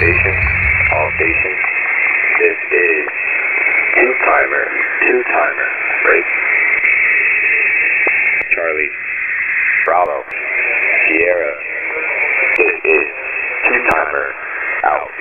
All stations. This is two-timer, break. Charlie, Bravo, Sierra. This is two-timer, out.